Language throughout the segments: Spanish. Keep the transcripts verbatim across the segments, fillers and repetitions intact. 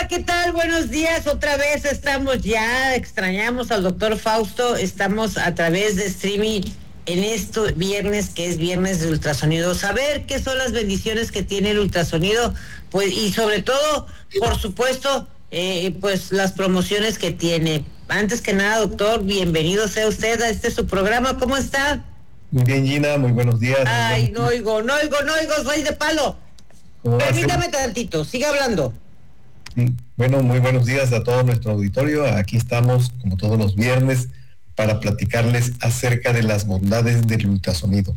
Hola, ¿qué tal? Buenos días. Otra vez estamos ya, extrañamos al doctor Fausto. Estamos a través de streaming en este viernes, que es viernes de ultrasonido. Saber qué son las bendiciones que tiene el ultrasonido, pues, y sobre todo, por supuesto, eh, pues las promociones que tiene. Antes que nada, doctor, bienvenido sea usted a este su programa. ¿Cómo está? Muy bien, Gina, muy buenos días. Ay, no oigo, no oigo, no oigo, soy de palo. Permítame tantito, siga hablando. Sí, bueno, muy buenos días a todo nuestro auditorio. Aquí estamos, como todos los viernes, para platicarles acerca de las bondades del ultrasonido.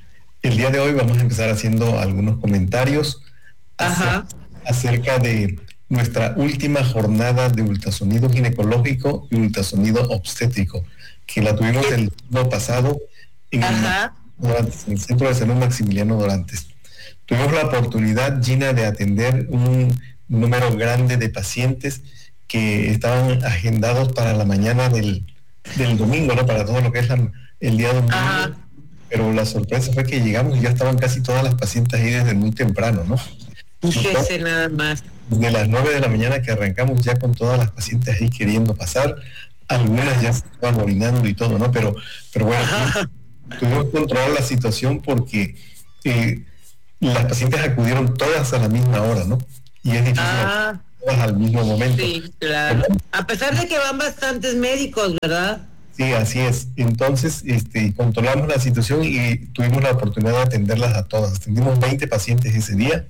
El día de hoy vamos a empezar haciendo algunos comentarios Ajá. acerca de nuestra última jornada de ultrasonido ginecológico y ultrasonido obstétrico, que la tuvimos el año pasado en el, en el Centro de Salud Maximiliano Dorantes. Tuvimos la oportunidad, Gina, de atender un número grande de pacientes que estaban agendados para la mañana del, del domingo, ¿no? Para todo lo que es la, el día domingo. Ajá. Pero la sorpresa fue que llegamos y ya estaban casi todas las pacientes ahí desde muy temprano, ¿no? Fíjese nada más. De las nueve de la mañana que arrancamos ya con todas las pacientes ahí queriendo pasar, algunas ya se estaban orinando y todo, ¿no? Pero, pero bueno, tuvimos que controlar la situación porque eh, las pacientes acudieron todas a la misma hora, ¿no? Y es difícil ah, todas al mismo momento. Sí, claro. ¿Verdad? A pesar de que van bastantes médicos, ¿verdad? Sí, así es. Entonces, este, controlamos la situación y tuvimos la oportunidad de atenderlas a todas. Atendimos veinte pacientes ese día,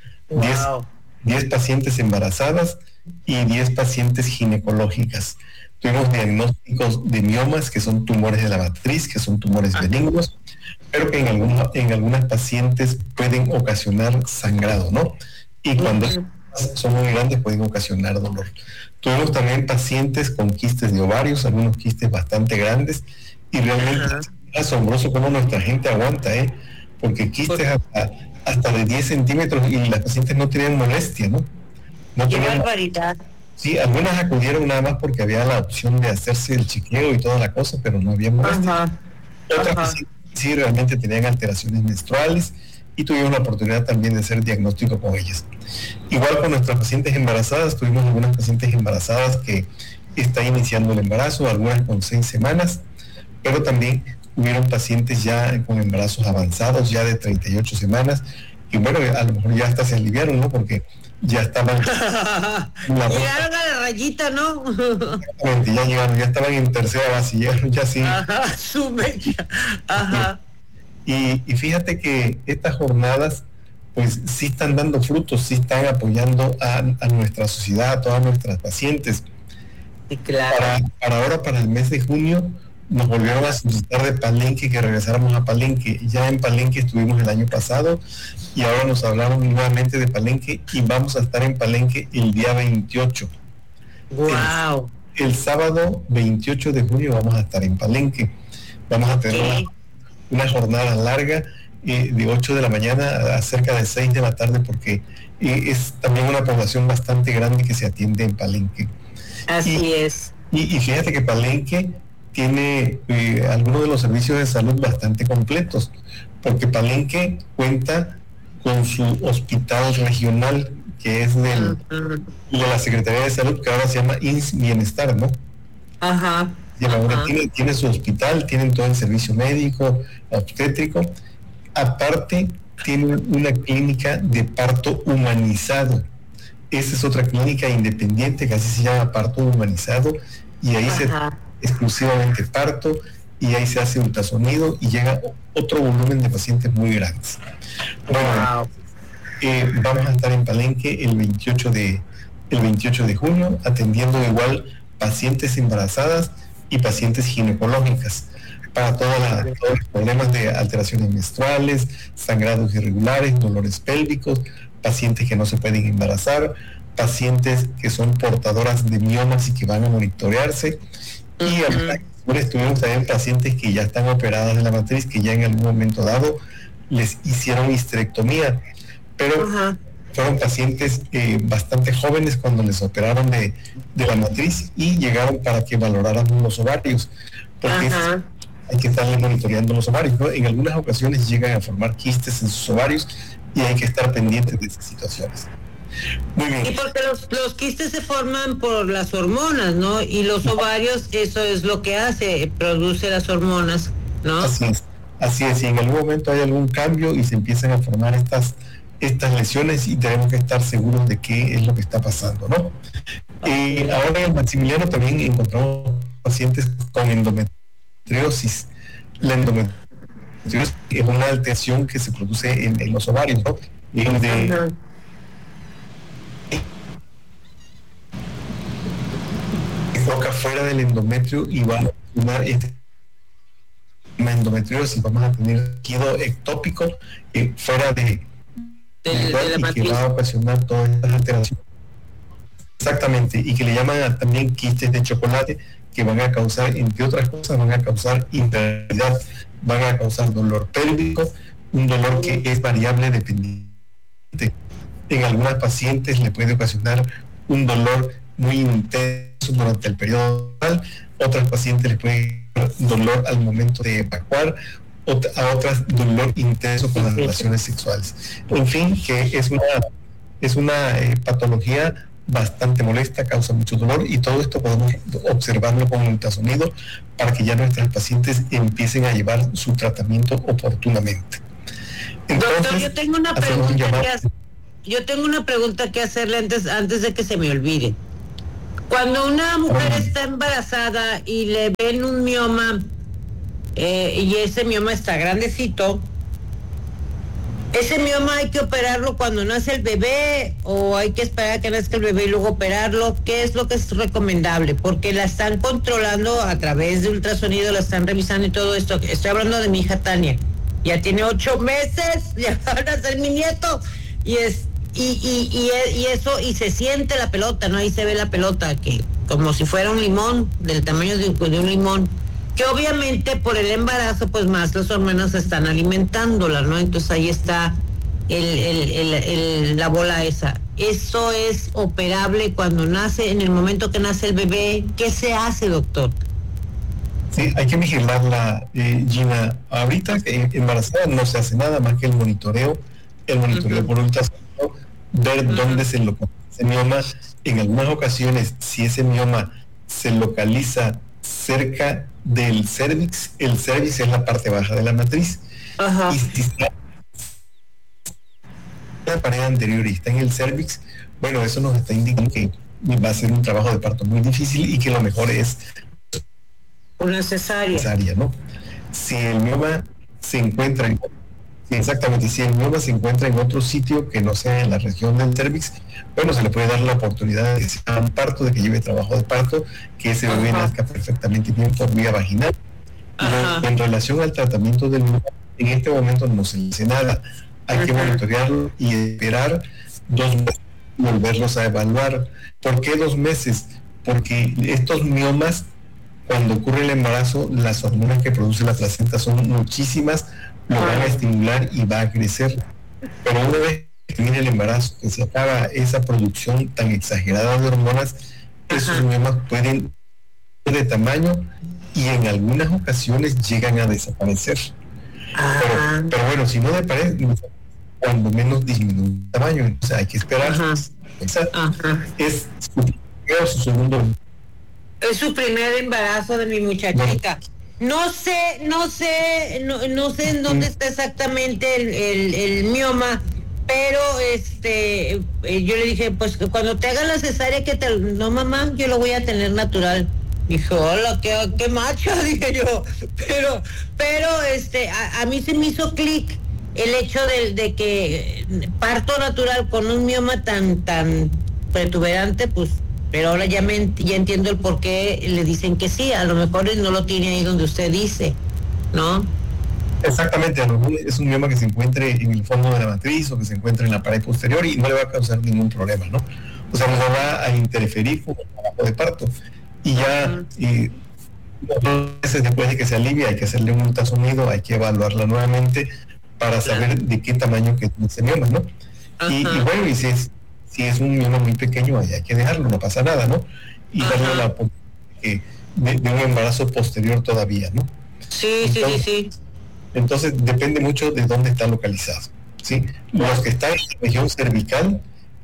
wow. diez pacientes embarazadas y diez pacientes ginecológicas. Tuvimos diagnósticos de miomas, que son tumores de la matriz, que son tumores ah. benignos, pero que en, alguna, en algunas pacientes pueden ocasionar sangrado, ¿no? Y cuando uh-huh. son muy grandes pueden ocasionar dolor. Tuvimos también pacientes con quistes de ovarios, algunos quistes bastante grandes, y realmente uh-huh. es asombroso cómo nuestra gente aguanta, ¿eh? Porque quistes hasta, hasta de diez centímetros y las pacientes no tenían molestia, ¿no? no ¡Qué barbaridad! Sí, algunas acudieron nada más porque había la opción de hacerse el chequeo y toda la cosa, pero no había molestia. Uh-huh. Otras uh-huh. pacientes sí realmente tenían alteraciones menstruales y tuvimos la oportunidad también de hacer diagnóstico con ellas. Igual con nuestras pacientes embarazadas, tuvimos algunas pacientes embarazadas que están iniciando el embarazo, algunas con seis semanas, pero también hubieron pacientes ya con embarazos avanzados, ya de treinta y ocho semanas, y bueno, a lo mejor ya hasta se aliviaron, ¿no? Porque ya estaban... la llegaron a la rayita, ¿no? ya llegaron, ya estaban en tercera base, llegaron ya sí. Ajá, su mecha. Ajá. Y, y fíjate que estas jornadas pues sí están dando frutos, sí están apoyando a, a nuestra sociedad, a todas nuestras pacientes. Sí, claro. Para, para ahora, para el mes de junio, nos volvieron a solicitar de Palenque que regresáramos a Palenque. Ya en Palenque estuvimos el año pasado y ahora nos hablaron nuevamente de Palenque y vamos a estar en Palenque el día veintiocho. ¡Wow! El, el sábado veintiocho de junio vamos a estar en Palenque. Vamos a tener una, una jornada larga eh, de ocho de la mañana a cerca de seis de la tarde porque eh, es también una población bastante grande que se atiende en Palenque. Así y, es. Y, y fíjate que Palenque tiene eh, algunos de los servicios de salud bastante completos, porque Palenque cuenta con su hospital regional, que es del, uh-huh. de la Secretaría de Salud, que ahora se llama I N S Bienestar, ¿no? Ajá. Y ahora uh-huh. tiene, tiene su hospital, tienen todo el servicio médico, obstétrico. Aparte, tiene una clínica de parto humanizado. Esa es otra clínica independiente que así se llama parto humanizado, y ahí uh-huh. se exclusivamente parto, y ahí se hace ultrasonido y llega otro volumen de pacientes muy grandes. Bueno, wow. eh, vamos a estar en Palenque el veintiocho de junio atendiendo igual pacientes embarazadas y pacientes ginecológicas para toda la, todos los problemas de alteraciones menstruales, sangrados irregulares, dolores pélvicos, pacientes que no se pueden embarazar, pacientes que son portadoras de miomas y que van a monitorearse. Y uh-huh. estuvimos también pacientes que ya están operadas de la matriz, que ya en algún momento dado les hicieron histerectomía, pero uh-huh. fueron pacientes eh, bastante jóvenes cuando les operaron de, de la matriz y llegaron para que valoraran los ovarios, porque uh-huh. hay que estarles monitoreando los ovarios, ¿no? En algunas ocasiones llegan a formar quistes en sus ovarios y hay que estar pendientes de esas situaciones. Muy Muy bien. Y porque los, los quistes se forman por las hormonas, ¿no? Y los ovarios, eso es lo que hace, produce las hormonas, ¿no? Así es, así es. Y en algún momento hay algún cambio y se empiezan a formar estas, estas lesiones y tenemos que estar seguros de qué es lo que está pasando, ¿no? Eh, ahora en Maximiliano también encontramos pacientes con endometriosis. La endometriosis es una alteración que se produce en, en los ovarios, ¿no? Donde toca fuera del endometrio y va a formar este endometriosis, vamos a tener líquido ectópico eh, fuera de, de, de la y matriz, que va a ocasionar todas estas alteraciones. Exactamente, y que le llaman a, también quistes de chocolate, que van a causar, entre otras cosas, van a causar infertilidad, van a causar dolor pélvico, un dolor que es variable dependiente. En algunas pacientes le puede ocasionar un dolor muy intenso durante el periodo menstrual, otras pacientes les puede dar dolor al momento de evacuar, a otras dolor intenso con las relaciones sexuales. En fin, que es una, es una eh, patología bastante molesta, causa mucho dolor, y todo esto podemos observarlo con ultrasonido para que ya nuestras pacientes empiecen a llevar su tratamiento oportunamente. Entonces, doctor, yo tengo una pregunta un que hacer, yo tengo una pregunta que hacerle antes, antes de que se me olvide. Cuando una mujer um, está embarazada y le ven un mioma eh, y ese mioma está grandecito, ¿ese mioma hay que operarlo cuando nace el bebé o hay que esperar a que nazca el bebé y luego operarlo? ¿Qué es lo que es recomendable? Porque la están controlando a través de ultrasonido, la están revisando y todo esto. Estoy hablando de mi hija Tania. Ya tiene ocho meses, ya va a nacer mi nieto. Y es y, y, y, y eso, y se siente la pelota, ¿no? Ahí se ve la pelota, que como si fuera un limón, del tamaño de, de un limón. Que obviamente por el embarazo pues más las hormonas están alimentándola, ¿no? Entonces ahí está el, el, el, el, la bola esa. Eso es operable cuando nace, en el momento que nace el bebé. ¿Qué se hace, doctor? Sí, hay que vigilarla, eh, Gina. Ahorita eh, embarazada no se hace nada más que el monitoreo, el monitoreo uh-huh. por ultrasonido, ver uh-huh. dónde se localiza ese mioma. En algunas ocasiones, si ese mioma se localiza cerca del cervix, el cervix es la parte baja de la matriz, uh-huh. y si está en la pared anterior y está en el cervix, bueno, eso nos está indicando que va a ser un trabajo de parto muy difícil y que lo mejor es una cesárea, cesárea, ¿no? Si el mioma se encuentra en, exactamente, si el mioma se encuentra en otro sitio que no sea en la región del cervix, bueno, se le puede dar la oportunidad de que sea un parto, de que lleve trabajo de parto, que ese bebé Ajá. nazca perfectamente bien por vía vaginal. Pero en relación al tratamiento del mioma, en este momento no se dice nada. Hay Ajá. que monitorearlo y esperar dos meses, volverlos a evaluar. ¿Por qué dos meses? Porque estos miomas, cuando ocurre el embarazo, las hormonas que produce la placenta son muchísimas, lo van a estimular y va a crecer. Pero una vez que termine el embarazo, que se acaba esa producción tan exagerada de hormonas, Ajá. esos miomas pueden ser de tamaño y en algunas ocasiones llegan a desaparecer. Pero, pero bueno, si no desaparece, cuando menos disminuye el tamaño, entonces hay que esperar. Ajá. Esa Ajá. es su, su segundo. Es su primer embarazo de mi muchachita. No sé, no sé, no, no sé en dónde está exactamente el, el, el mioma, pero este, eh, yo le dije, pues que cuando te hagan la cesárea, que te, no mamá, yo lo voy a tener natural. Dijo, hola, qué, qué macha, dije yo, pero, pero este, a, a mí se me hizo clic el hecho de, de que parto natural con un mioma tan, tan protuberante, pues. Pero ahora ya, me, ya entiendo el por qué le dicen que sí. A lo mejor él no lo tiene ahí donde usted dice, ¿no? Exactamente, a lo mejor es un mioma que se encuentre en el fondo de la matriz o que se encuentre en la pared posterior y no le va a causar ningún problema, ¿no? O sea, no va a interferir con el trabajo de parto. Y ya, y, dos meses después de que se alivia, hay que hacerle un ultrasonido, hay que evaluarla nuevamente para saber de qué tamaño que tiene ese mioma, ¿no? Y, y bueno, y si es Si es un mioma muy pequeño, ahí hay que dejarlo, no pasa nada, ¿no? Y Ajá. darle la de, de un embarazo posterior todavía, ¿no? Sí, entonces, sí, sí, sí. Entonces depende mucho de dónde está localizado, ¿sí? Los que están en la región cervical,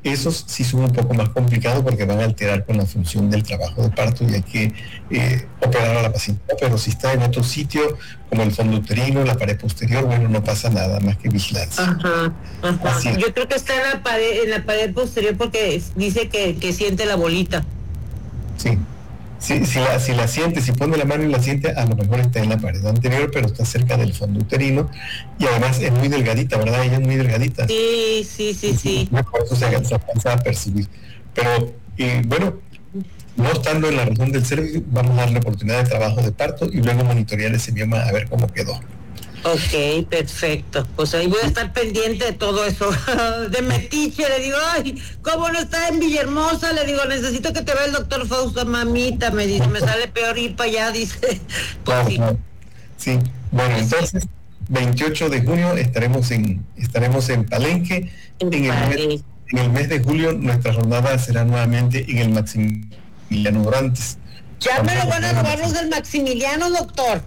Esos sí son un poco más complicados porque van a alterar con la función del trabajo de parto y hay que eh, operar a la paciente. Pero si está en otro sitio, como el fondo uterino, la pared posterior, bueno, no pasa nada más que vigilancia. Ajá, ajá. Yo creo que está en la pared, en la pared posterior porque dice que, que siente la bolita. Sí. Si, si, la, si la siente, si pone la mano y la siente, a lo mejor está en la pared anterior, pero está cerca del fondo uterino y además es muy delgadita, ¿verdad? Ella es muy delgadita. Sí, sí, sí, sí. Por eso se alcanza a percibir. Pero, eh, bueno, no estando en la región del cervix, vamos a darle oportunidad de trabajo de parto y luego monitorear ese mioma a ver cómo quedó. Ok, perfecto. Pues ahí voy a estar pendiente de todo eso. De metiche, le digo, ay, ¿cómo no está en Villahermosa? Le digo, necesito que te vea el doctor Fausto, mamita. Me dice, me sale peor ir para allá, dice. Pues claro, sí. Claro. Sí, bueno, entonces, veintiocho de junio estaremos en estaremos en Palenque. En, en, el mes, en el mes de julio nuestra jornada será nuevamente en el Maximiliano Dorantes. Ya me lo van a robar los del Maximiliano, doctor.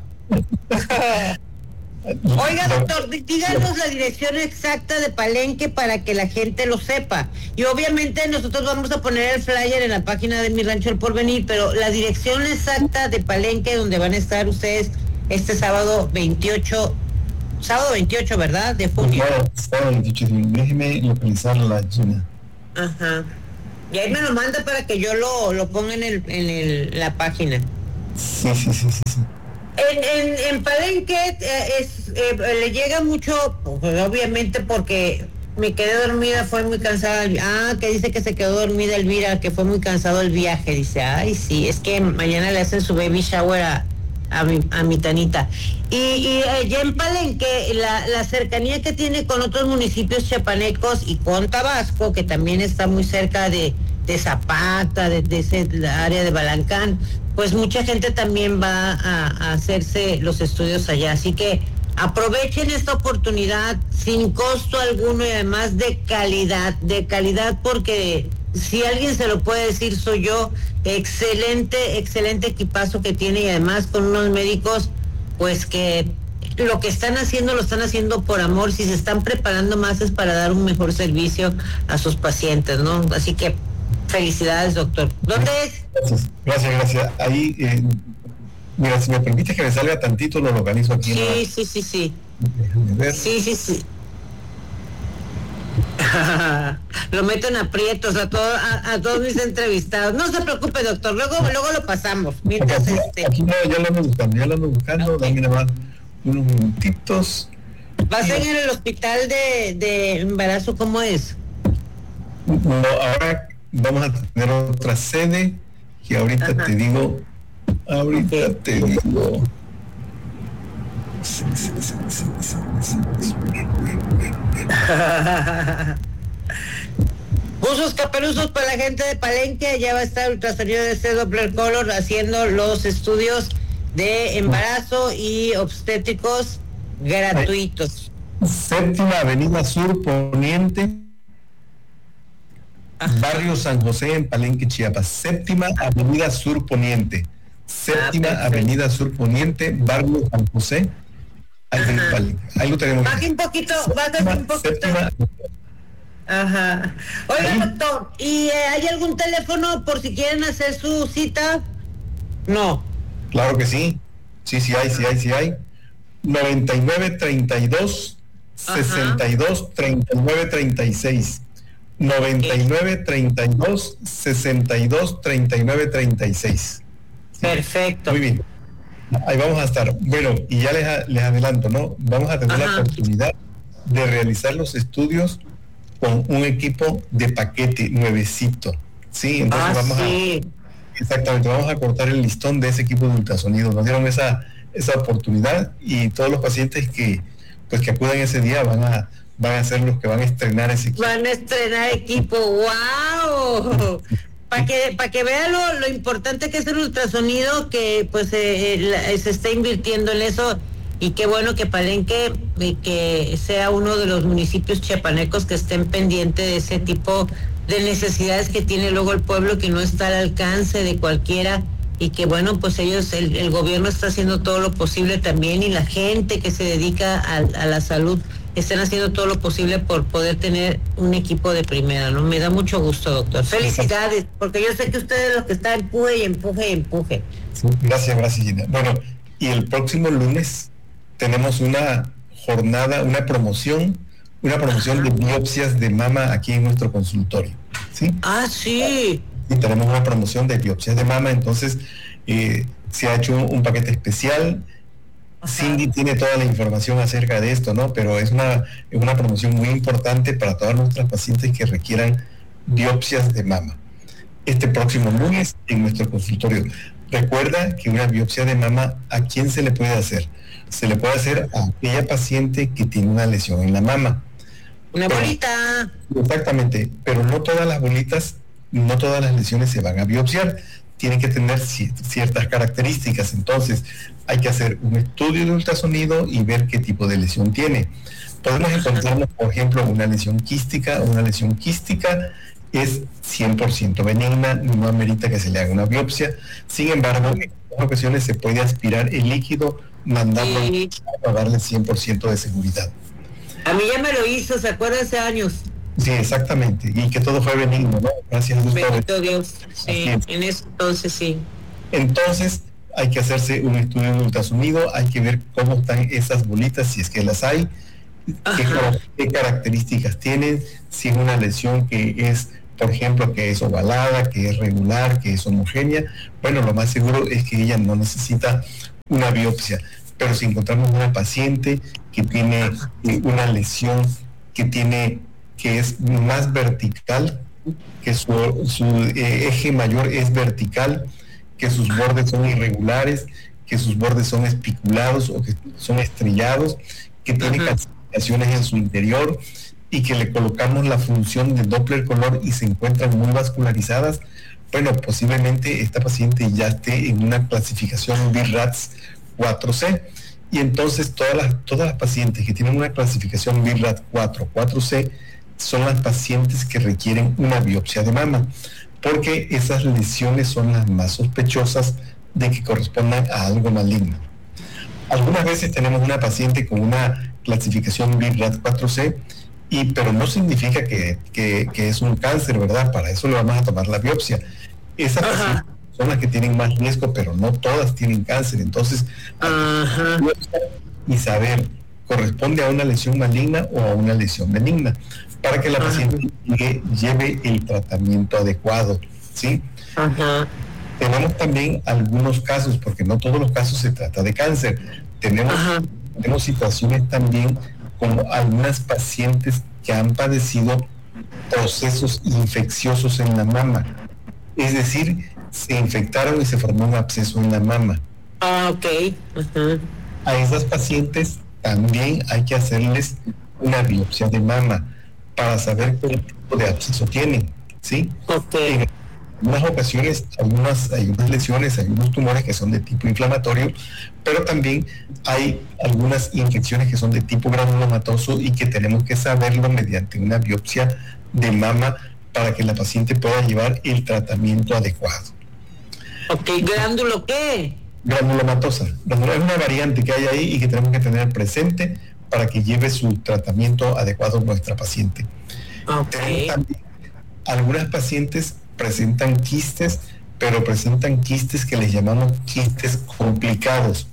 Oiga, doctor, díganos la dirección exacta de Palenque para que la gente lo sepa. Y obviamente nosotros vamos a poner el flyer en la página de Mi Rancho El Porvenir, pero la dirección exacta de Palenque, donde van a estar ustedes este sábado veintiocho, sábado veintiocho, ¿verdad? De junio. No, sábado veintiocho de junio. Déjeme localizar la China. Ajá. Y ahí me lo manda para que yo lo, lo ponga en, el, en el, la página. Sí, sí, sí, sí, sí. En, en, en Palenque eh, es, eh, le llega mucho, pues, obviamente porque me quedé dormida, fue muy cansada. Ah, que dice que se quedó dormida Elvira, que fue muy cansado el viaje. Dice, ay, sí, es que mañana le hacen su baby shower a, a, mi, a mi Tanita. Y, y eh, ya en Palenque, la, la cercanía que tiene con otros municipios chiapanecos y con Tabasco, que también está muy cerca de, de Zapata, de, de ese área de Balancán, pues mucha gente también va a, a hacerse los estudios allá. Así que aprovechen esta oportunidad sin costo alguno y además de calidad, de calidad, porque si alguien se lo puede decir soy yo. Excelente, excelente equipazo que tiene y además con unos médicos pues que lo que están haciendo lo están haciendo por amor. Si se están preparando más es para dar un mejor servicio a sus pacientes, ¿no? Así que felicidades, doctor. ¿Dónde es? Gracias, gracias, gracias. Ahí, eh, mira, si me permites que me salga tantito, lo localizo aquí. Sí, en la... sí, sí, sí. Déjame ver. Sí, sí, sí. Lo meten aprietos a, todo, a, a todos mis entrevistados. No se preocupe, doctor, luego luego lo pasamos. Mientras aquí, este... aquí no, ya lo ando buscando, ya lo ando buscando. Okay. Dame nada más unos minutitos. ¿Va a ser en el hospital de, de embarazo? ¿Cómo es? No, ahora vamos a tener otra sede que ahorita Ajá. te digo, ahorita okay. te digo. Usos caperuzos para la gente de Palenque. Ya va a estar ultrasonido de este Doppler Color haciendo los estudios de embarazo y obstétricos gratuitos. Séptima Avenida Sur Poniente, Ajá. Barrio San José en Palenque, Chiapas. Séptima Avenida Sur Poniente. Séptima ah, Avenida Sur Poniente, Barrio San José. Ahí, ahí lo tenemos. Baje un poquito, baje un poquito. Séptima. Ajá. Oiga, ahí. Doctor, ¿y eh, hay algún teléfono por si quieren hacer su cita? No. Claro que sí. Sí, sí hay, sí hay, sí hay. noventa y nueve, treinta y dos, sesenta y dos, treinta y nueve, treinta y seis. noventa y nueve, treinta y dos, sesenta y dos, treinta y nueve, treinta y seis. Perfecto. Muy bien. Ahí vamos a estar. Bueno, y ya les, les adelanto, ¿no? Vamos a tener Ajá. la oportunidad de realizar los estudios con un equipo de paquete nuevecito. Sí, entonces ah, vamos sí. a... Exactamente, vamos a cortar el listón de ese equipo de ultrasonido. Nos dieron esa, esa oportunidad y todos los pacientes que pues que acudan ese día van a van a ser los que van a estrenar ese equipo. Van a estrenar equipo, ¡wow! Para que, para que vean lo, lo importante que es el ultrasonido, que pues eh, eh, se está invirtiendo en eso, y qué bueno que Palenque eh, que sea uno de los municipios chiapanecos que estén pendientes de ese tipo de necesidades que tiene luego el pueblo, que no está al alcance de cualquiera, y que bueno, pues ellos, el, el gobierno está haciendo todo lo posible también, y la gente que se dedica a, a la salud están haciendo todo lo posible por poder tener un equipo de primera, ¿no? Me da mucho gusto, doctor. Felicidades, porque yo sé que ustedes los que están empuje y empuje y empuje. Sí, gracias, gracias, Gina. Bueno, y el próximo lunes tenemos una jornada, una promoción, una promoción Ajá. de biopsias de mama aquí en nuestro consultorio, ¿sí? Ah, sí. Y tenemos una promoción de biopsias de mama, entonces eh, se ha hecho un, un paquete especial. Ajá. Cindy tiene toda la información acerca de esto, ¿no? Pero es una, es una promoción muy importante para todas nuestras pacientes que requieran biopsias de mama. Este próximo lunes en nuestro consultorio. Recuerda que una biopsia de mama, ¿a quién se le puede hacer? Se le puede hacer a aquella paciente que tiene una lesión en la mama. Una pero, bolita. Exactamente, pero no todas las bolitas, no todas las lesiones se van a biopsiar. Tienen que tener ciertas características. Entonces, hay que hacer un estudio de ultrasonido y ver qué tipo de lesión tiene. Podemos encontrarnos, por ejemplo, una lesión quística. Una lesión quística es cien por ciento benigna, no amerita que se le haga una biopsia. Sin embargo, en algunas ocasiones se puede aspirar el líquido, mandarlo sí. a darle cien por ciento de seguridad. A mí ya me lo hizo, ¿se acuerda? Hace años. Sí, exactamente, y que todo fue benigno, ¿no? Gracias a Dios. Bendito Dios, sí, en eso entonces sí. Entonces, hay que hacerse un estudio de ultrasonido, hay que ver cómo están esas bolitas, si es que las hay, qué, qué características tienen, si es una lesión que es, por ejemplo, que es ovalada, que es regular, que es homogénea. Bueno, lo más seguro es que ella no necesita una biopsia, pero si encontramos una paciente que tiene una lesión que tiene que es más vertical, que su, su eh, eje mayor es vertical, que sus bordes son irregulares, que sus bordes son espiculados o que son estrellados, que tiene uh-huh. calcificaciones en su interior y que le colocamos la función de Doppler color y se encuentran muy vascularizadas, bueno, posiblemente esta paciente ya esté en una clasificación B R A T S cuatro C. Y entonces todas las, todas las pacientes que tienen una clasificación B R A T cuatro, cuatro C son las pacientes que requieren una biopsia de mama, porque esas lesiones son las más sospechosas de que correspondan a algo maligno. Algunas veces tenemos una paciente con una clasificación B R A T cuatro C, y, pero no significa que, que, que es un cáncer, ¿verdad? Para eso le vamos a tomar la biopsia. Esas Ajá. pacientes son las que tienen más riesgo, pero no todas tienen cáncer. Entonces, Ajá. y saber, ¿corresponde a una lesión maligna o a una lesión benigna? Para que la Ajá. paciente lleve, lleve el tratamiento adecuado, ¿sí? Ajá. Tenemos también algunos casos, porque no todos los casos se trata de cáncer. Tenemos, tenemos situaciones también como algunas pacientes que han padecido procesos infecciosos en la mama. Es decir, se infectaron y se formó un absceso en la mama. Ah, ok. Uh-huh. A esas pacientes también hay que hacerles una biopsia de mama para saber qué tipo de absceso tienen, ¿sí? Ok. En algunas ocasiones hay unas, hay unas lesiones, hay unos tumores que son de tipo inflamatorio, pero también hay algunas infecciones que son de tipo granulomatoso y que tenemos que saberlo mediante una biopsia de mama para que la paciente pueda llevar el tratamiento adecuado. Ok, ¿gránulo qué? Granulomatosa. Es una variante que hay ahí y que tenemos que tener presente para que lleve su tratamiento adecuado nuestra paciente. Okay. También, algunas pacientes presentan quistes, pero presentan quistes que les llamamos quistes complicados.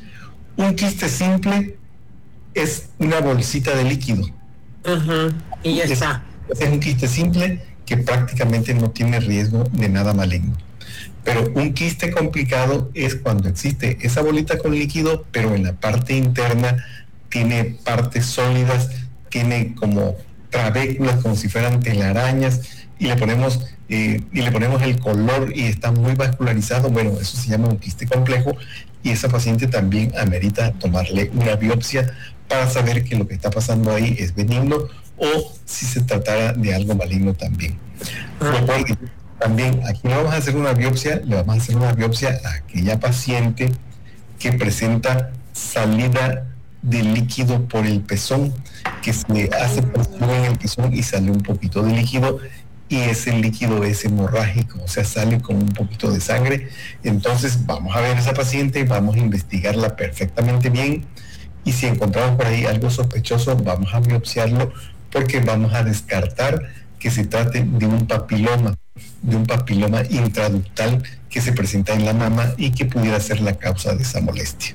Un quiste simple es una bolsita de líquido. Uh-huh. Y ya es, está. Es un quiste simple que prácticamente no tiene riesgo de nada maligno. Pero un quiste complicado es cuando existe esa bolita con líquido, pero en la parte interna tiene partes sólidas, tiene como trabéculas, como si fueran telarañas, y le ponemos eh, y le ponemos el color y está muy vascularizado. Bueno, eso se llama un quiste complejo, y esa paciente también amerita tomarle una biopsia para saber que lo que está pasando ahí es benigno o si se tratara de algo maligno también. Recuerden, también aquí no vamos a hacer una biopsia, le vamos a hacer una biopsia a aquella paciente que presenta salida de líquido por el pezón, que se le hace presión en el pezón y sale un poquito de líquido, y ese líquido es hemorrágico, o sea, sale con un poquito de sangre. Entonces vamos a ver a esa paciente, vamos a investigarla perfectamente bien, y si encontramos por ahí algo sospechoso, vamos a biopsiarlo porque vamos a descartar que se trate de un papiloma, de un papiloma intraductal que se presenta en la mama y que pudiera ser la causa de esa molestia.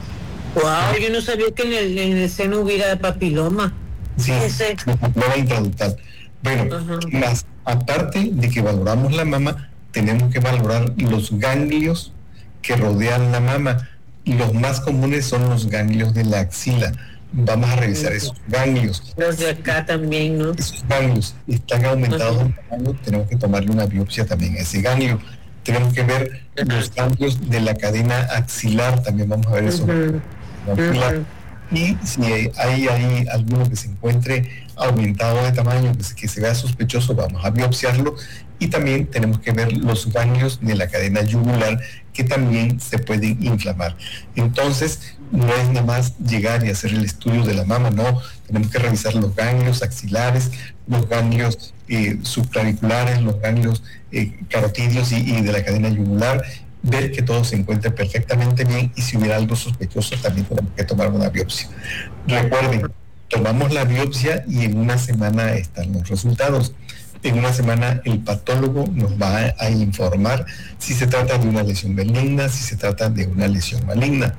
Wow, yo no sabía que en el, en el seno hubiera papiloma. Sí, ese papiloma intraductal. Bueno, uh-huh. más aparte de que valoramos la mama, tenemos que valorar los ganglios que rodean la mama. Los más comunes son los ganglios de la axila. Vamos a revisar esos ganglios. Los de acá también, ¿no? Esos ganglios están aumentados en tamaño, tenemos que tomarle una biopsia también a ese ganglio. Tenemos que ver uh-huh. los ganglios de la cadena axilar, también vamos a ver eso. Uh-huh. Uh-huh. Y si hay, hay, hay alguno que se encuentre aumentado de tamaño, que se, que se vea sospechoso, vamos a biopsiarlo. Y también tenemos que ver los ganglios de la cadena yugular, que también se pueden inflamar. Entonces, no es nada más llegar y hacer el estudio de la mama, no, tenemos que revisar los ganglios axilares, los ganglios eh, subclaviculares, los ganglios eh, carotídeos y, y de la cadena yugular, ver que todo se encuentre perfectamente bien, y si hubiera algo sospechoso también tenemos que tomar una biopsia. Recuerden, tomamos la biopsia y en una semana están los resultados. En una semana el patólogo nos va a, a informar si se trata de una lesión benigna, si se trata de una lesión maligna.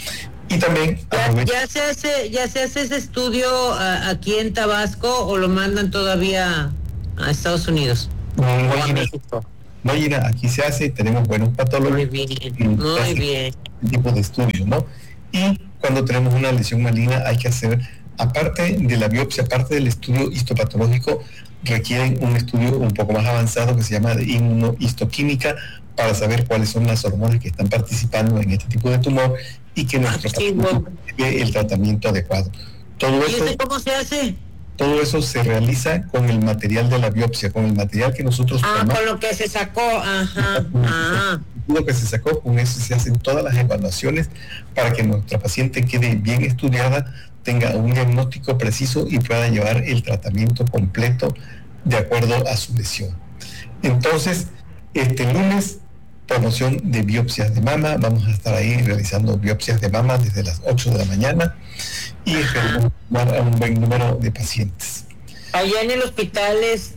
Y también ya, ya se hace ya se hace ese estudio a, aquí en Tabasco, o lo mandan todavía a Estados Unidos. No, no, a México. No, Gina, aquí se hace, tenemos buenos patólogos. Muy bien, muy bien. Este tipo de estudios, ¿no? Y cuando tenemos una lesión maligna hay que hacer, aparte de la biopsia, aparte del estudio histopatológico, requieren un estudio un poco más avanzado que se llama de inmunohistoquímica, para saber cuáles son las hormonas que están participando en este tipo de tumor y que nuestro paciente tiene el tratamiento adecuado. Todo eso, ¿y eso cómo se hace? Todo eso se realiza con el material de la biopsia, con el material que nosotros ah, tomamos. Con lo que se sacó, ajá, ajá. Lo que se sacó, con eso se hacen todas las evaluaciones para que nuestra paciente quede bien estudiada, tenga un diagnóstico preciso y pueda llevar el tratamiento completo de acuerdo a su lesión. Entonces, este lunes, promoción de biopsias de mama, vamos a estar ahí realizando biopsias de mama desde las ocho de la mañana y esperamos a un buen número de pacientes. Allá en el hospital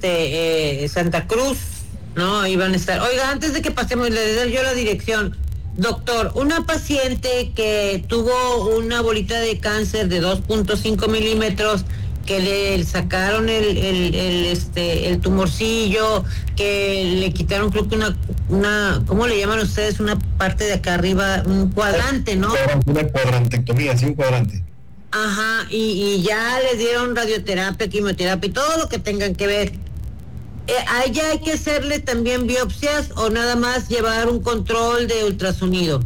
este eh, Santa Cruz, ¿no? Ahí van a estar. Oiga, antes de que pasemos, le doy yo la dirección. Doctor, una paciente que tuvo una bolita de cáncer de dos punto cinco milímetros, que le sacaron el, el, el, este, el tumorcillo, que le quitaron, creo que una, una, ¿cómo le llaman ustedes? Una parte de acá arriba, un cuadrante, ¿no? Una cuadrantectomía, sí, un cuadrante. Ajá, y, y ya le dieron radioterapia, quimioterapia y todo lo que tengan que ver. Eh, ¿A ella hay que hacerle también biopsias o nada más llevar un control de ultrasonido?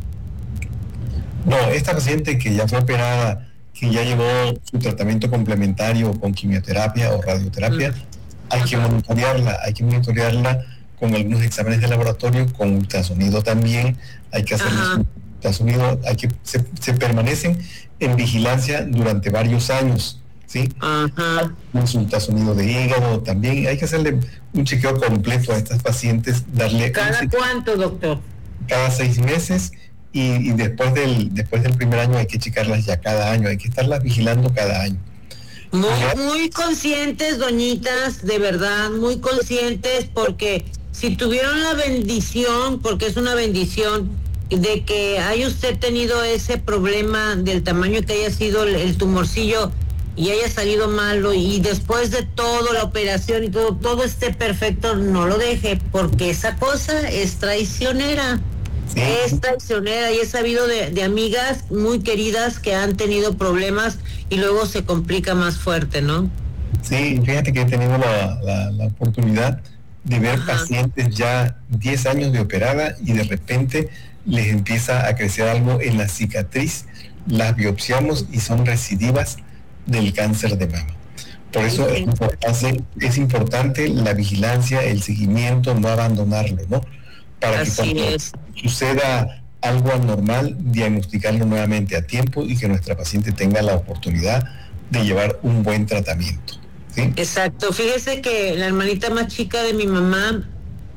No, esta paciente que ya fue operada, que ya llevó su tratamiento complementario con quimioterapia o radioterapia, uh-huh. hay que monitorearla, hay que monitorearla con algunos exámenes de laboratorio, con ultrasonido también, hay que hacerle uh-huh. ultrasonido, hay que, se, se permanecen en vigilancia durante varios años, ¿sí? Uh-huh. Un ultrasonido de hígado también, hay que hacerle un chequeo completo a estas pacientes, darle... ¿Cada un, cuánto, doctor? Cada seis meses. Y, y después del después del primer año hay que checarlas ya cada año, hay que estarlas vigilando cada año. Muy, muy conscientes, doñitas, de verdad, muy conscientes, porque si tuvieron la bendición, porque es una bendición, de que haya usted tenido ese problema del tamaño que haya sido el, el tumorcillo y haya salido malo, y después de todo, la operación y todo, todo esté perfecto, no lo deje, porque esa cosa es traicionera. Sí. Es traicionera, y he sabido de, de amigas muy queridas que han tenido problemas y luego se complica más fuerte, ¿no? Sí, fíjate que he tenido la, la, la oportunidad de ver Ajá. pacientes ya diez años de operada y de repente les empieza a crecer algo en la cicatriz, las biopsiamos y son recidivas del cáncer de mama. Por eso sí. es, importante, es importante la vigilancia, el seguimiento, no abandonarlo, ¿no? Para Así que cuando es. suceda algo anormal, diagnosticarlo nuevamente a tiempo y que nuestra paciente tenga la oportunidad de llevar un buen tratamiento, ¿sí? Exacto. Fíjese que la hermanita más chica de mi mamá,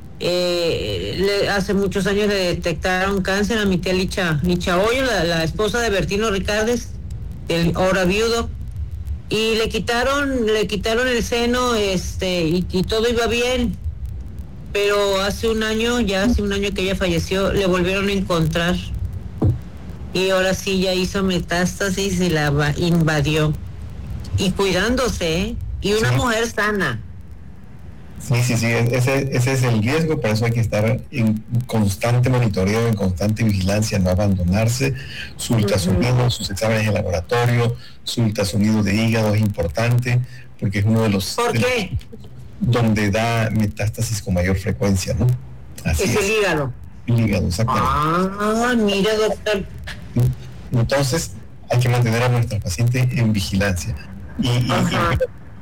eh, le, hace muchos años le detectaron cáncer a mi tía Licha, Licha Hoyo, la, la esposa de Bertino Ricardes. el ahora viudo, y le quitaron, le quitaron el seno, este, y, y todo iba bien, pero hace un año, ya hace un año que ella falleció, le volvieron a encontrar, y ahora sí ya hizo metástasis y la invadió, y cuidándose, ¿eh? Y una sí. mujer sana. Sí, sí, sí, ese, ese es el riesgo, por eso hay que estar en constante monitoreo, en constante vigilancia, no abandonarse. Su ultrasonido, uh-huh. sus exámenes de laboratorio, su ultrasonido de hígado es importante, porque es uno de los... ¿Por qué? Donde da metástasis con mayor frecuencia, ¿no? Así es, es el hígado. El hígado, exactamente. Ah, mira, doctor. Entonces, hay que mantener a nuestra paciente en vigilancia. Y, y, y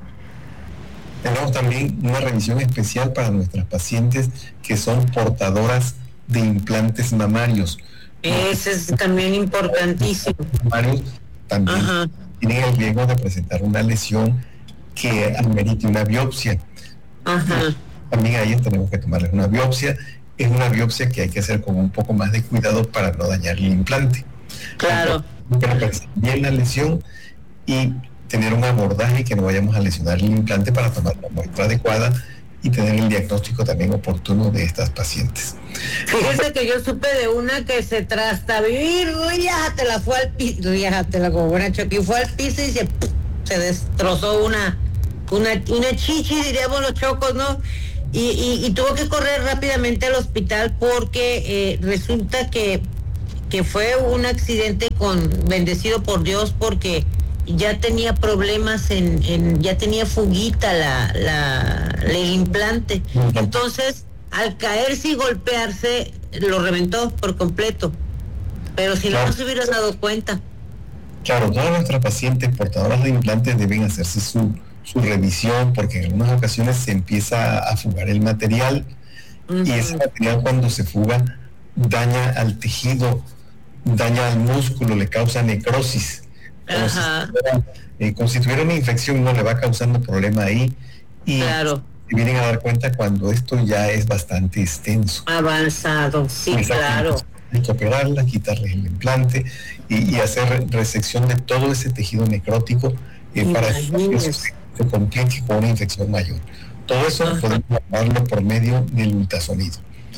tenemos también una revisión especial para nuestras pacientes que son portadoras de implantes mamarios. Ese es también importantísimo. Mamarios también Ajá. tienen el riesgo de presentar una lesión que amerite una biopsia. Ajá. También a ellas tenemos que tomarles una biopsia. Es una biopsia que hay que hacer con un poco más de cuidado para no dañar el implante. Claro. Para presentar bien la lesión y tener un abordaje que no vayamos a lesionar el implante para tomar la muestra adecuada y tener el diagnóstico también oportuno de estas pacientes. Fíjese que yo supe de una que se trastabilló, riájatela, fue al piso, riájatela como buena choque, fue al piso y se, se destrozó una, una, una chichi, diríamos los chocos, ¿no? Y, y, y tuvo que correr rápidamente al hospital porque eh, resulta que, que fue un accidente con bendecido por Dios, porque ya tenía problemas en, en ya tenía fuguita la, la, el implante. Entonces, al caerse y golpearse, lo reventó por completo. Pero si claro. no, no se hubiera dado cuenta. Claro, todas nuestras pacientes portadoras de implantes deben hacerse su, su revisión, porque en algunas ocasiones se empieza a fugar el material, uh-huh. y ese material, cuando se fuga, daña al tejido, daña al músculo, le causa necrosis. Como si, eh, como si tuviera una infección, no le va causando problema ahí, y claro. se vienen a dar cuenta cuando esto ya es bastante extenso, avanzado. Sí, claro. Hay que operarla, quitarle el implante y, y hacer resección de todo ese tejido necrótico, eh, para que eso se, se complique con una infección mayor. Todo eso Ajá. podemos hablarlo por medio del ultrasonido.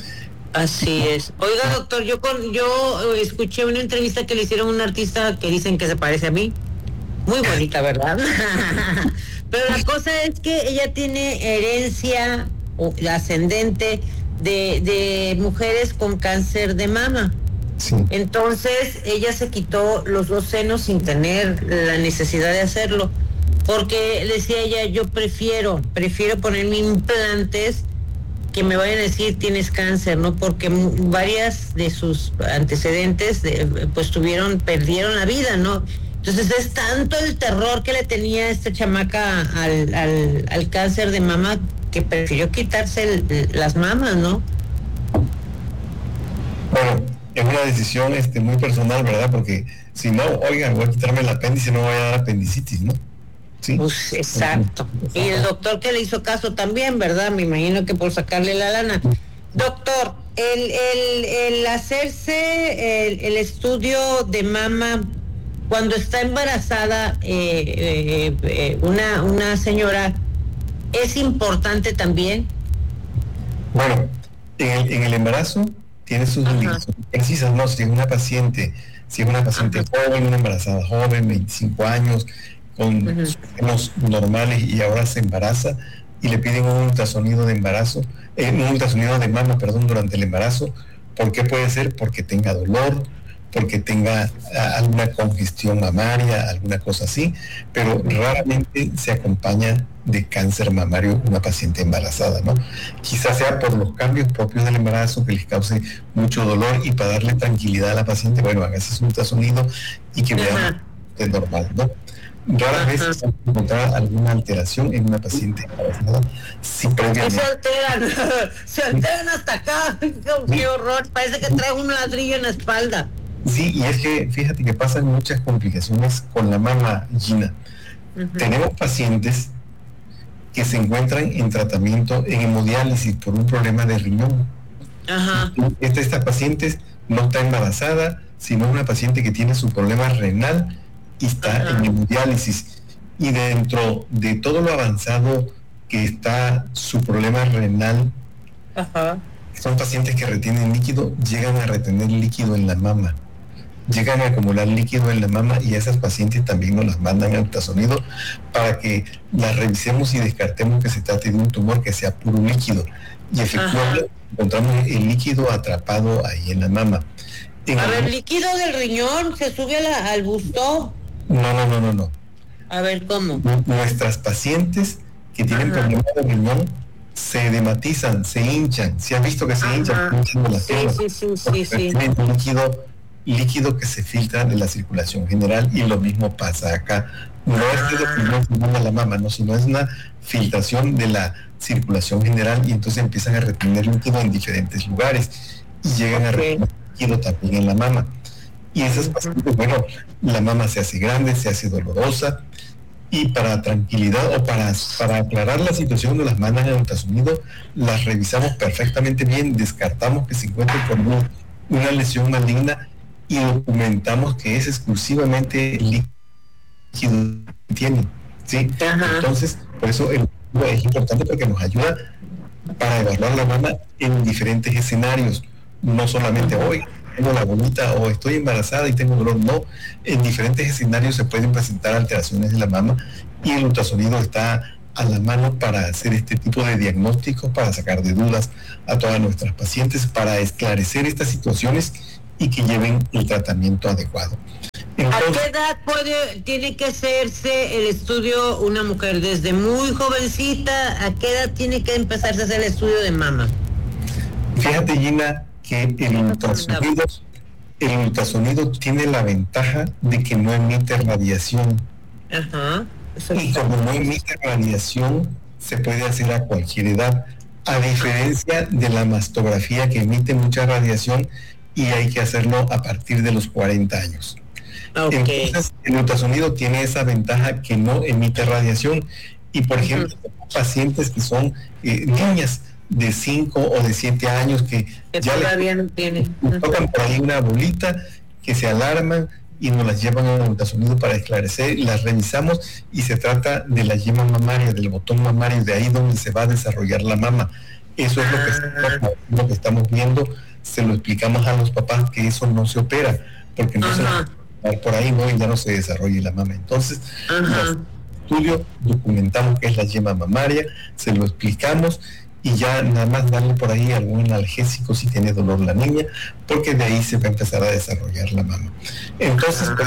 Así es. Oiga, doctor, yo con, yo escuché una entrevista que le hicieron a un artista que dicen que se parece a mí. Muy bonita, ¿verdad? Pero la cosa es que ella tiene herencia ascendente de, de mujeres con cáncer de mama. Sí. Entonces, ella se quitó los dos senos sin tener la necesidad de hacerlo. Porque decía ella, yo prefiero, prefiero ponerme implantes que me vayan a decir tienes cáncer, ¿no? Porque varias de sus antecedentes de, pues tuvieron, perdieron la vida, ¿no? Entonces es tanto el terror que le tenía esta chamaca al, al, al cáncer de mama que prefirió quitarse el, las mamas, ¿no? Bueno, es una decisión este, muy personal, ¿verdad? Porque si no, oigan, voy a quitarme el apéndice, no me voy a dar apendicitis, ¿no? Sí. Pues exacto. Y el doctor que le hizo caso también, ¿verdad? Me imagino que por sacarle la lana. Doctor, el, el, el hacerse el, el estudio de mama cuando está embarazada, eh, eh, eh, una, una señora, ¿es importante también? Bueno, en el, en el embarazo tiene sus indicaciones precisas, ¿no? Si es una paciente, si es una paciente Ajá. joven, una embarazada joven, veinticinco años, con uh-huh. senos normales y ahora se embaraza y le piden un ultrasonido de embarazo, eh, un ultrasonido de mama, perdón, durante el embarazo. ¿Por qué puede ser? Porque tenga dolor, porque tenga a, alguna congestión mamaria, alguna cosa así, pero raramente se acompaña de cáncer mamario una paciente embarazada, ¿no? Quizás sea por los cambios propios del embarazo que les cause mucho dolor, y para darle tranquilidad a la paciente, bueno, hágase su ultrasonido y que vean que es normal, ¿no? Raras veces se encontrar alguna alteración en una paciente embarazada si previamente... Se alteran, se alteran hasta acá, qué horror, parece que trae un ladrillo en la espalda. Sí, y es que fíjate que pasan muchas complicaciones con la mama, Gina. Uh-huh. Tenemos pacientes que se encuentran en tratamiento en hemodiálisis por un problema de riñón. Ajá. Esta, esta paciente no está embarazada, sino una paciente que tiene su problema renal y está Ajá. en hemodiálisis. Y dentro de todo lo avanzado que está su problema renal, Ajá. son pacientes que retienen líquido, llegan a retener líquido en la mama, llegan a acumular líquido en la mama, y a esas pacientes también nos las mandan a ultrasonido para que las revisemos y descartemos que se trate de un tumor que sea puro líquido, y efectivamente encontramos el líquido atrapado ahí en la mama. En A el... ver, líquido del riñón se sube a la, al busto. No, no, no, no, no. A ver, ¿cómo? Nuestras pacientes que tienen Ajá. problemas de riñón se edematizan, se hinchan. ¿Se ha visto que se Ajá. hinchan? hinchan de las Sí, piernas? sí, sí, sí, Porque sí. tienen líquido, líquido que se filtra de la circulación general, y lo mismo pasa acá. No es que lo que no se manda a la mama, no, sino es una filtración de la circulación general, y entonces empiezan a retener líquido en diferentes lugares y llegan a Ok. retener líquido también en la mama. Y esas pacientes, bueno, la mama se hace grande, se hace dolorosa, y para tranquilidad o para, para aclarar la situación, nos las mandan a ultrasonido, las revisamos perfectamente bien, descartamos que se encuentre con un- una lesión maligna, y documentamos que es exclusivamente el líquido que tiene, ¿sí? Ajá. Entonces, por eso el líquido es importante, porque nos ayuda para evaluar la mama en diferentes escenarios, no solamente hoy tengo la bolita o estoy embarazada y tengo dolor, no, en diferentes escenarios se pueden presentar alteraciones de la mama, y el ultrasonido está a la mano para hacer este tipo de diagnósticos, para sacar de dudas a todas nuestras pacientes, para esclarecer estas situaciones y que lleven el tratamiento adecuado. Entonces, ¿A qué edad puede, tiene que hacerse el estudio una mujer? ¿Desde muy jovencita? ¿A qué edad tiene que empezarse a hacer el estudio de mama? fíjate, Gina, que el ultrasonido, el ultrasonido tiene la ventaja de que no emite radiación. Ajá. Eso Y es- como no emite radiación, se puede hacer a cualquier edad, a diferencia de la mastografía, que emite mucha radiación y hay que hacerlo a partir de los cuarenta años. Ok. Entonces, el ultrasonido tiene esa ventaja que no emite radiación. Y, por ejemplo, tenemos pacientes que son eh, niñas de cinco o de siete años que Que ya les todavía no tiene. tocan por ahí una bolita, que se alarman y nos las llevan al ultrasonido para esclarecer, las revisamos, y se trata de la yema mamaria, del botón mamario, de ahí donde se va a desarrollar la mama. Eso es lo que, lo que estamos viendo. Se lo explicamos a los papás que eso no se opera, porque no se Ajá. va por ahí, no, y ya no se desarrolla la mama. Entonces, Ajá. los estudios documentamos que es la yema mamaria, se lo explicamos, y ya nada más darle por ahí algún analgésico si tiene dolor la niña, porque de ahí se va a empezar a desarrollar la mama. Entonces, pues,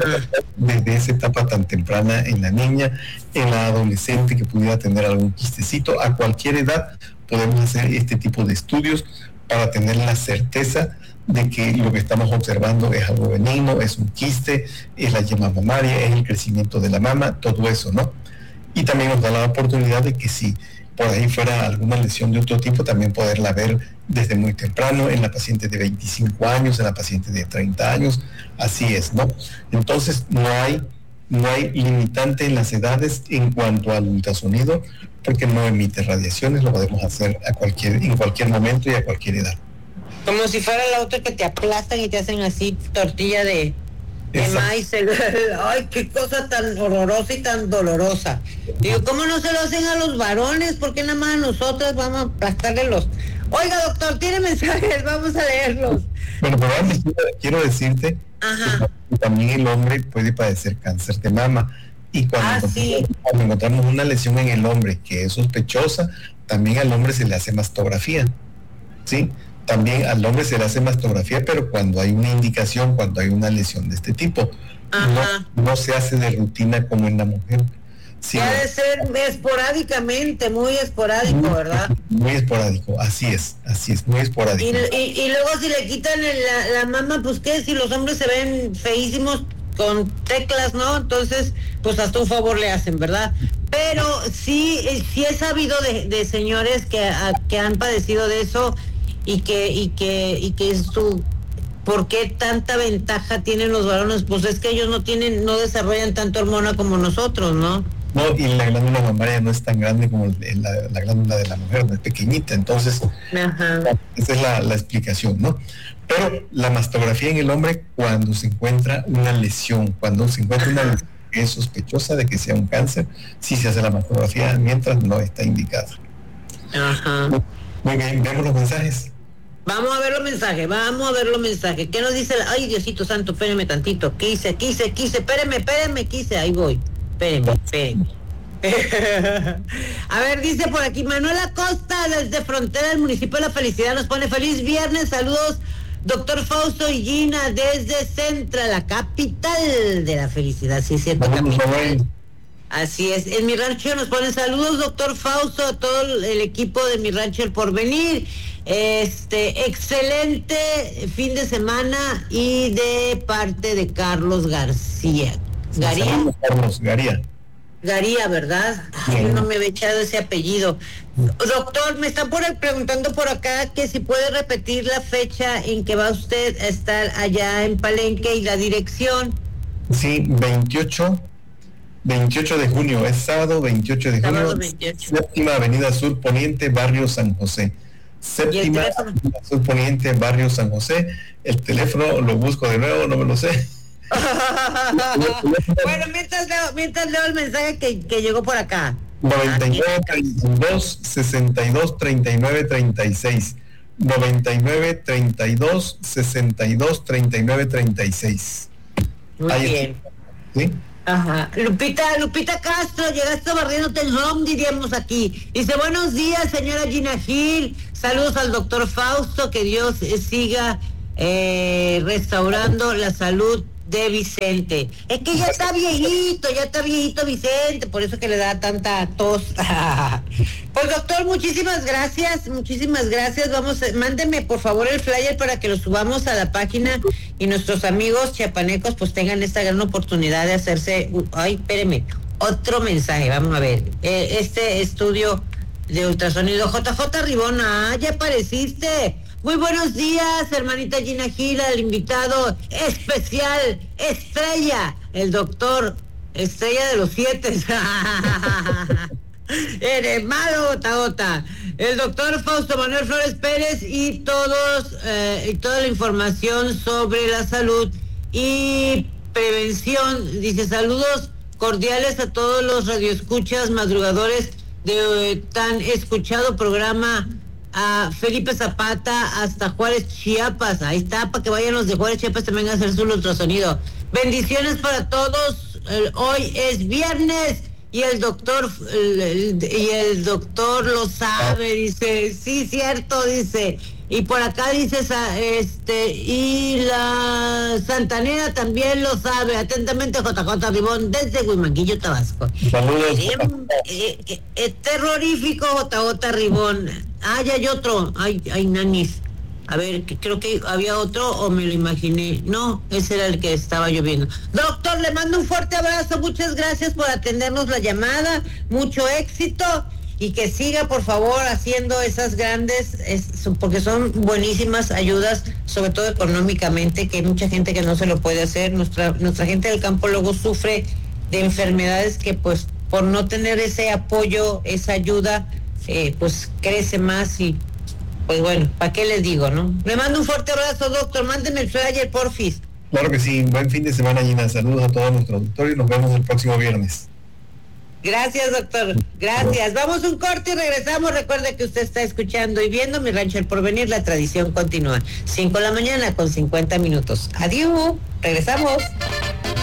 desde esa etapa tan temprana en la niña, en la adolescente que pudiera tener algún quistecito, a cualquier edad podemos hacer este tipo de estudios para tener la certeza de que lo que estamos observando es algo benigno, es un quiste, es la yema mamaria, es el crecimiento de la mama, todo eso, ¿no? Y también nos da la oportunidad de que si por ahí fuera alguna lesión de otro tipo, también poderla ver desde muy temprano, en la paciente de veinticinco años, en la paciente de treinta años, así es, ¿no? Entonces no hay, no hay limitante en las edades en cuanto al ultrasonido, porque no emite radiaciones, lo podemos hacer a cualquier, en cualquier momento y a cualquier edad. Como si fuera la otra que te aplastan y te hacen así tortilla de, de Exacto. maíz. Ay, qué cosa tan horrorosa y tan dolorosa. Digo, ¿cómo no se lo hacen a los varones? ¿Por qué nada más a nosotras vamos a aplastarle los... Oiga, doctor, tiene mensajes, vamos a leerlos. Bueno, pero antes quiero, quiero decirte Ajá. que también el hombre puede padecer cáncer de mama. Y cuando, Ah, encontramos, sí. cuando encontramos una lesión en el hombre que es sospechosa, también al hombre se le hace mastografía, ¿sí? También al hombre se le hace mastografía, pero cuando hay una indicación, cuando hay una lesión de este tipo, Ajá. no, no se hace de rutina como en la mujer. Sí, ha de ser esporádicamente, muy esporádico, muy, ¿verdad? Muy esporádico, así es, así es, muy esporádico. Y, y, y luego si le quitan el, la, la mama, pues qué, si los hombres se ven feísimos con teclas, ¿no? Entonces, pues hasta un favor le hacen, ¿verdad? Pero sí, sí he sabido de, de señores que, a, que han padecido de eso y que, y que, y que es su... ¿Por qué tanta ventaja tienen los varones? Pues es que ellos no tienen, no desarrollan tanta hormona como nosotros, ¿no? No, y la glándula mamaria no es tan grande como la, la glándula de la mujer, no es pequeñita, entonces Ajá. esa es la, la explicación, ¿no? Pero la mastografía en el hombre, cuando se encuentra una lesión, cuando se encuentra una lesión que es sospechosa de que sea un cáncer, sí se hace la mastografía mientras no está indicada. Ajá. Muy bien, veamos los mensajes. Vamos a ver los mensajes, vamos a ver los mensajes. ¿Qué nos dice? Ay, Diosito Santo, espéreme tantito. Quise, quise, quise, espéreme, espéreme, quise, ahí voy. Espéreme, espéreme. A ver, dice por aquí Manuel Acosta, desde Frontera del municipio de La Felicidad, nos pone feliz viernes, saludos, doctor Fausto y Gina, desde Centra, la capital de la felicidad, sí, cierto, capital. Así es, en Mi Rancho nos ponen saludos, doctor Fausto, a todo el equipo de Mi Rancho El Porvenir. Este, excelente fin de semana y de parte de Carlos García. Garía. Carlos Garía. Garía, ¿verdad? Ay, no me había echado ese apellido. Doctor, me están por preguntando por acá que si puede repetir la fecha en que va usted a estar allá en Palenque y la dirección. Sí, veintiocho de junio, es sábado veintiocho de Sábado junio, veintiocho. Séptima Avenida Sur Poniente, Barrio San José. Séptima Avenida Sur Poniente, Barrio San José. El teléfono lo busco de nuevo, no me lo sé. Bueno, mientras leo, mientras leo el mensaje que, que llegó por acá. noventa y nueve, treinta y dos, sesenta y dos, treinta y nueve, treinta y seis. noventa y nueve, treinta y dos, sesenta y dos, treinta y nueve, treinta y seis. Muy Ahí bien. está. ¿Sí? Ajá. Lupita, Lupita Castro, llegaste barriéndote en home, diríamos aquí. Dice, buenos días, señora Gina Gil. Saludos al doctor Fausto, que Dios eh, siga eh, restaurando la salud de Vicente. Es que ya está viejito, ya está viejito Vicente, por eso que le da tanta tos. Pues doctor, muchísimas gracias, muchísimas gracias. Vamos, mándeme por favor el flyer para que lo subamos a la página y nuestros amigos chiapanecos pues tengan esta gran oportunidad de hacerse, ay, espéreme, otro mensaje, vamos a ver. Eh, este estudio de ultrasonido, J J Ribona, ah, ya apareciste. Muy buenos días, hermanita Gina Gil, el invitado especial, estrella, el doctor Estrella de los Siete. Eres malo, Gota Gota. El doctor Fausto Manuel Flores Pérez y todos, eh, y toda la información sobre la salud y prevención. Dice, saludos cordiales a todos los radioescuchas madrugadores de eh, tan escuchado programa. A Felipe Zapata hasta Juárez, Chiapas. Ahí está, para que vayan los de Juárez, Chiapas también a hacer su ultrasonido. Bendiciones para todos. El, hoy es viernes y el doctor el, el, y el doctor lo sabe, dice. Sí, cierto, dice. Y por acá dice este y la Santanera también lo sabe. Atentamente, J J Ribón desde Huimanguillo, Tabasco. Saludos. Eh, eh, eh, terrorífico, J J Ribón. Ah, ya hay otro. Ay, ay, nanis. A ver, que creo que había otro o me lo imaginé. No, ese era el que estaba lloviendo. Doctor, le mando un fuerte abrazo. Muchas gracias por atendernos la llamada. Mucho éxito. Y que siga, por favor, haciendo esas grandes, es, porque son buenísimas ayudas, sobre todo económicamente, que hay mucha gente que no se lo puede hacer. Nuestra, nuestra gente del campo luego sufre de enfermedades que, pues, por no tener ese apoyo, esa ayuda, eh, pues crece más y, pues bueno, ¿para qué les digo, no? Le mando un fuerte abrazo, doctor. Mándenme el flyer, porfis. Claro que sí. Buen fin de semana, Gina. Saludos a todo nuestro auditorio y nos vemos el próximo viernes. Gracias, doctor. Gracias. Vamos un corte y regresamos. Recuerde que usted está escuchando y viendo Mi Rancho El Porvenir. La tradición continúa. cinco de la mañana con cincuenta minutos. Adiós. Regresamos.